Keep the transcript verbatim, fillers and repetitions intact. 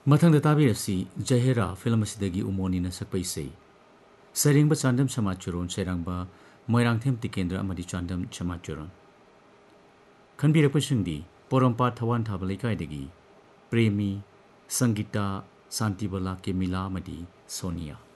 मथंग ताबीरसी Zahera film असिदगी उमोनी न सकपै से सरिंगबा चांदम समाचुरोन सेरंगबा मोइरांगथेम टिकेंद्र अमदि चांदम समाचुरोन खनबिरपसिंगदी पोरमपा थवान थाबा लेकायदगी प्रेमी संगीता शांतिबला केमिला अमदि सोनिया।